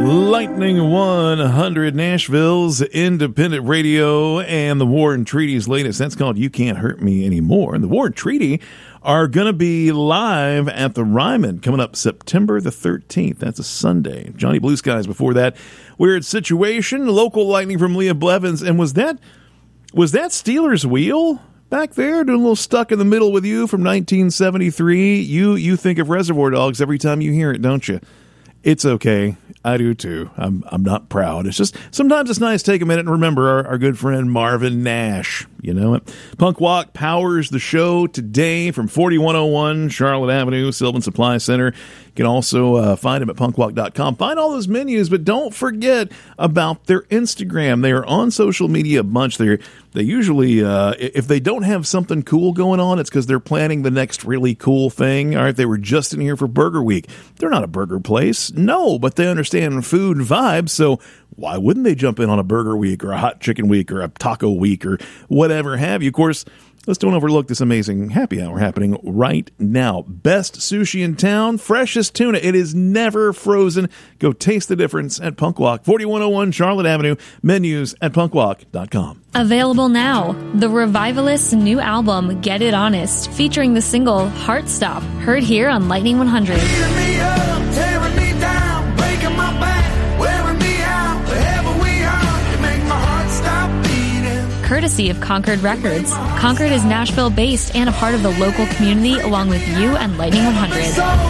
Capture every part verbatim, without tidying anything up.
Lightning one hundred, Nashville's independent radio, and the War and Treaty's latest. That's called You Can't Hurt Me Anymore. And the War and Treaty are going to be live at the Ryman coming up September the thirteenth. That's a Sunday. Johnny Blue Skies before that. Weird Situation, local lightning from Leah Blevins. And was that was that Steelers Wheel back there doing a little Stuck in the Middle with You from nineteen seventy-three? You you think of Reservoir Dogs every time you hear it, don't you? It's okay. I do too. I'm I'm not proud. It's just sometimes it's nice to take a minute and remember our, our good friend Marvin Nash. You know it. Punk Walk powers the show today from forty-one oh one Charlotte Avenue, Sylvan Supply Center. You can also uh, find them at punk walk dot com. Find all those menus, but don't forget about their Instagram. They are on social media a bunch. They they usually, uh, if they don't have something cool going on, it's because they're planning the next really cool thing. All right, they were just in here for Burger Week. They're not a burger place. No, but they understand food and vibes, so why wouldn't they jump in on a Burger Week or a Hot Chicken Week or a Taco Week or whatever have you? Of course, let's don't overlook this amazing happy hour happening right now. Best sushi in town, freshest tuna. It is never frozen. Go taste the difference at Punk Walk, forty-one oh one Charlotte Avenue. Menus at punk walk dot com. Available now, the Revivalists' new album, Get It Honest, featuring the single Heart Stop, heard here on Lightning one hundred. Courtesy of Concord Records. Concord is Nashville-based and a part of the local community, along with you and Lightning one hundred.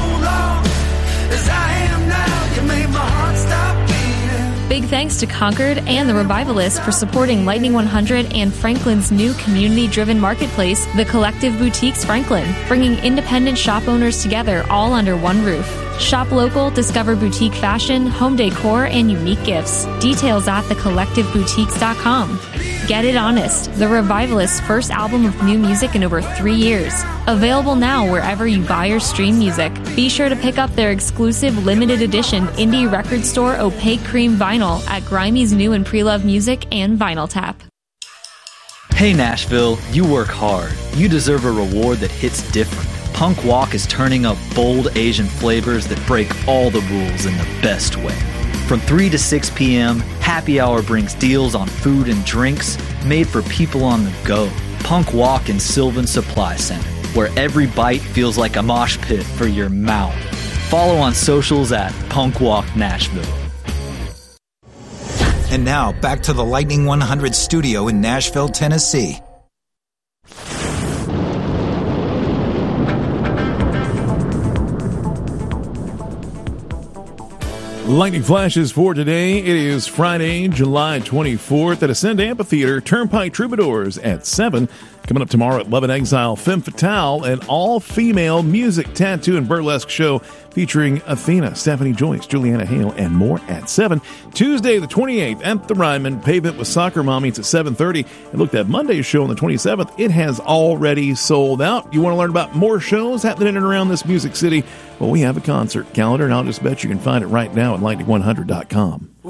Big thanks to Concord and the Revivalists for supporting Lightning one hundred and Franklin's new community-driven marketplace, The Collective Boutiques Franklin, bringing independent shop owners together all under one roof. Shop local, discover boutique fashion, home decor, and unique gifts. Details at the collective boutiques dot com. Get It Honest, the Revivalists' first album of new music in over three years. Available now wherever you buy or stream music. Be sure to pick up their exclusive limited edition indie record store Opaque Cream vinyl at Grimey's New and Pre-Loved Music and Vinyl Tap. Hey Nashville, you work hard. You deserve a reward that hits different. Punk Walk is turning up bold Asian flavors that break all the rules in the best way. From three to six p.m., Happy Hour brings deals on food and drinks made for people on the go. Punk Walk in Sylvan Supply Center, where every bite feels like a mosh pit for your mouth. Follow on socials at Punk Walk Nashville. And now, back to the Lightning one hundred studio in Nashville, Tennessee. Lightning flashes for today. It is Friday, July twenty-fourth at Ascend Amphitheater. Turnpike Troubadours at seven. Coming up tomorrow at Love and Exile, Femme Fatale, an all-female music, tattoo, and burlesque show featuring Athena, Stephanie Joyce, Juliana Hale, and more at seven. Tuesday the twenty-eighth at the Ryman, Pavement with Soccer Mommies at seven thirty. And look, that Monday's show on the twenty-seventh, it has already sold out. You want to learn about more shows happening in and around this music city? Well, we have a concert calendar, and I'll just bet you can find it right now at lightning one hundred dot com.